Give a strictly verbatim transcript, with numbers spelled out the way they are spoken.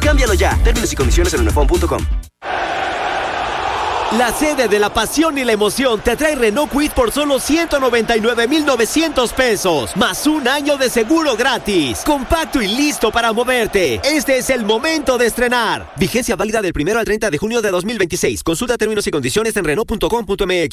Cámbialo ya. Términos y condiciones en unifón punto com. La sede de la pasión y la emoción te trae Renault Kwid por solo ciento noventa y nueve mil novecientos pesos, más un año de seguro gratis. Compacto y listo para moverte. Este es el momento de estrenar. Vigencia válida del primero al treinta de junio de dos mil veintiséis. Consulta términos y condiciones en renault punto com punto m x.